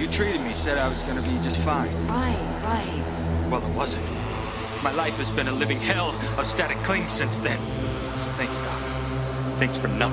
You treated me, said I was gonna be just fine. Right. Well, it wasn't. My life has been a living hell of static cling since then. So thanks, Doc. Thanks for nothing.